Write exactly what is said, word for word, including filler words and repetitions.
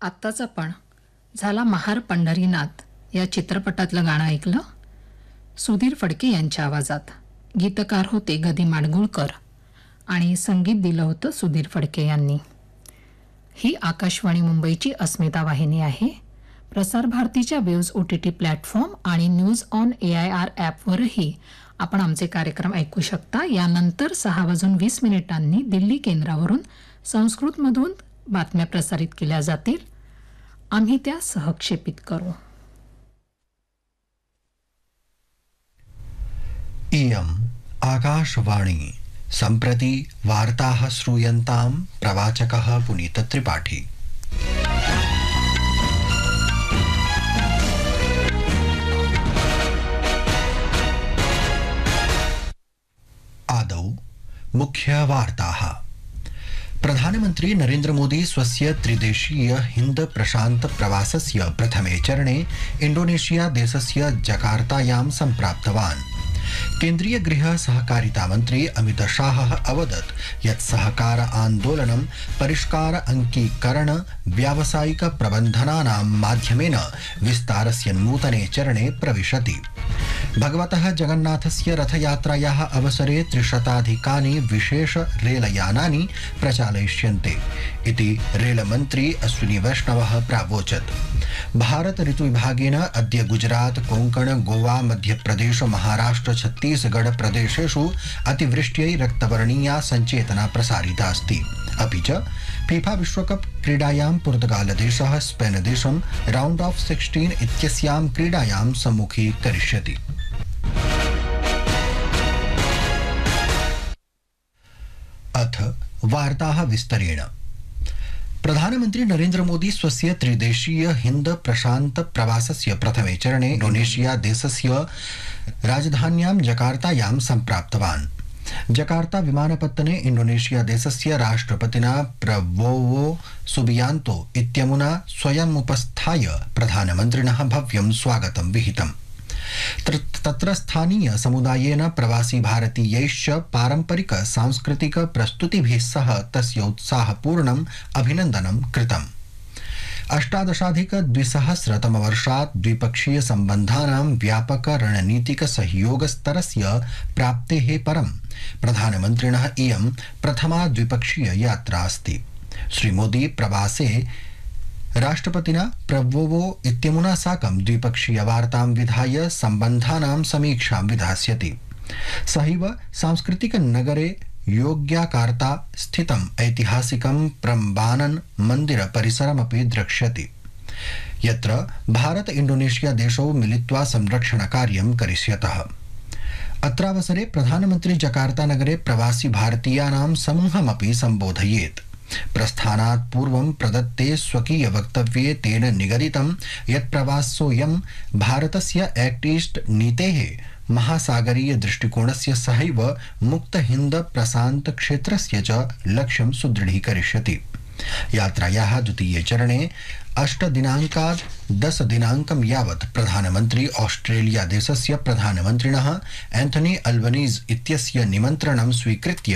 आत्ताच आपण झाला महार पंढरीनाथ या चित्रपटातलं गाणं ऐकलं. सुधीर फडके यांच्या आवाजात. गीतकार होते गदी माडगुळकर आणि संगीत दिलं होतं सुधीर फडके यांनी. ही आकाशवाणी मुंबईची अस्मिता वाहिनी आहे. प्रसार भारतीच्या waves O T T platform आणि news on A I R ॲपवरही आपण आमचे कार्यक्रम ऐकू शकता. यानंतर सहा वाजून वीस मिनिटांनी दिल्ली केंद्रावरून संस्कृतमधून बातम्या प्रसारित केल्या जातील. आम्ही त्या सहक्षेपित करू. इयम् आकाशवाणी. सम्प्रति वार्ताः श्रूयन्तां प्रवाचकः पुनीत त्रिपाठी. आदौ मुख्य वार्ताः. प्रधानमन्त्री नरेन्द्र मोदी स्वस्य त्रिदेशीय हिन्द प्रशान्त प्रवासस्य प्रथमे चरणे इण्डोनेशिया देशस्य जकार्तायां सम्प्राप्तवान्. केन्द्रीय गृह सहकारिता मन्त्री अमित शाहः अवदत् यत् सहकार आन्दोलनं परिष्कार अंकीकरण व्यावसायिक प्रबन्धनानां माध्यमेन विस्तारस्य नूतने चरणे प्रविशति. भगवतः जगन्नाथस्य रथयात्रायाः अवसरे त्रिशताधिकानि विशेष रेलयानानि प्रचालयिष्यन्ते इति रेलमन्त्री अश्विनी वैष्णवः प्रावोचत्. भारत ऋतुविभागेन अद्य गुजरात कोंकण गोवा मध्यप्रदेश महाराष्ट्र छत्तीसगढ़ प्रदेशेषु अतिवृष्ट्यै रक्तवर्णीया सञ्चेतना प्रसारिता अस्ति. अपि च फीफा विश्वकप क्रीडायां पुर्तगालदेशः स्पेनदेशं राउंड ऑफ सिक्सटीन इत्यस्यां क्रीडायां सम्मुखीकरिष्यति. अथ वार्ताः विस्तरेण. प्रधानमन्त्री नरेन्द्र मोदी स्वस्य त्रिदेशीय हिन्द प्रशान्त प्रवासस्य प्रथमे चरणे इण्डोनेशिया देशस्य राजधान्यां जकार्तायां सम्प्राप्तवान्. जकार्ता विमानपत्तने इण्डोनेशिया देशस्य राष्ट्रपतिना प्रबोवो सुबियान्तो इत्यमुना स्वयम् उपस्थाय प्रधानमन्त्रिणः भव्यं स्वागतं विहितम्. तत्र स्थानीय समुदायेन प्रवासी भारतीयैश्च पारम्परिक सांस्कृतिक प्रस्तुतिभिः सह तस्य उत्साहपूर्णम् अभिनन्दनं कृतम्. अष्टादशाधिक द्विसहस्रतमवर्षात् द्विपक्षीय सम्बन्धानां व्यापक रणनीतिक सहयोगस्तरस्य प्राप्तेः परं प्रधानमन्त्रिणः इयं प्रथमा द्विपक्षीय यात्रा अस्ति. श्रीमोदी प्रवासे राष्ट्रपतिना प्रबोवो इत्यमुना साकं द्विपक्षीय वार्तां विधाय सम्बन्धानां समीक्षां विधास्यति. सहैव सांस्कृतिक नगरे योग्याकार्ता स्थितम् ऐतिहासिकं प्रम्बानन मन्दिर परिसरमपि द्रक्ष्यति, यत्र भारत इण्डोनेशिया देशौ मिलित्वा संरक्षण कार्यं करिष्यतः. अत्रावसरे प्रधानमन्त्री जकार्ता नगरे प्रवासी भारतीयानां समूहमपि सम्बोधयेत्. प्रस्थानात् पूर्वं प्रदत्ते स्वकीय वक्तव्ये तेन निगदितं यत् प्रवासोऽयं भारतस्य एक्ट ईस्ट नीतेः महासागरीय दृष्टिकोणस्य सहैव मुक्त हिन्द प्रशान्त क्षेत्रस्य च लक्ष्यं सुदृढीकरिष्यति. यात्रायाः द्वितीये चरणे अष्ट दिनाङ्कात् दश दिनाङ्कं यावत् प्रधानमन्त्री ऑस्ट्रेलिया देशस्य प्रधानमन्त्रिणः एंथनी अल्बनीज इत्यस्य निमन्त्रणं स्वीकृत्य